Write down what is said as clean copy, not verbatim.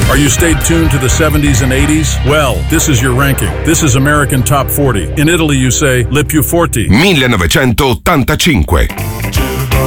Are you stayed tuned to the 70s and 80s? Well, this is your ranking. This is American Top 40. In Italy you say Le più forti. 1985.